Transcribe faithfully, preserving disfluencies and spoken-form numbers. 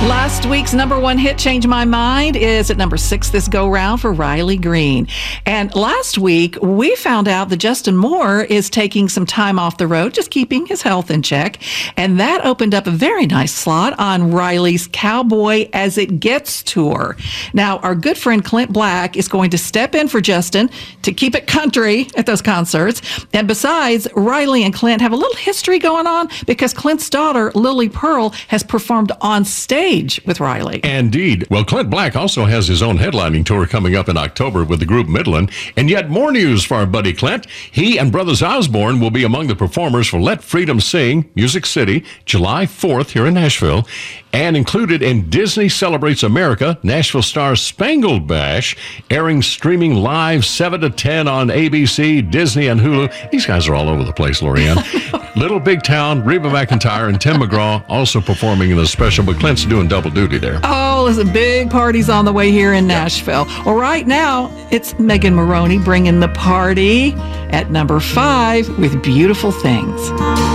Last week's number one hit, Change My Mind, is at number six this go-round for Riley Green. And last week, we found out that Justin Moore is taking some time off the road, just keeping his health in check. And that opened up a very nice slot on Riley's Cowboy As It Gets tour. Now, our good friend Clint Black is going to step in for Justin to keep it country at those concerts. And besides, Riley and Clint have a little history going on because Clint's daughter, Lily Pearl, has performed on stage with Riley. Indeed. Well, Clint Black also has his own headlining tour coming up in October with the group Midland. And yet more news for our buddy Clint. He and Brothers Osborne will be among the performers for Let Freedom Sing, Music City, July fourth here in Nashville. And included in Disney Celebrates America, Nashville Star's Spangled Bash, airing streaming live seven to ten on A B C, Disney, and Hulu. These guys are all over the place, Lorianne. Little Big Town, Reba McEntire, and Tim McGraw also performing in the special, but Clint's doing double duty there. Oh, there's a big parties on the way here in Nashville. Well, right now, it's Megan Moroney bringing the party at number five with Beautiful Things.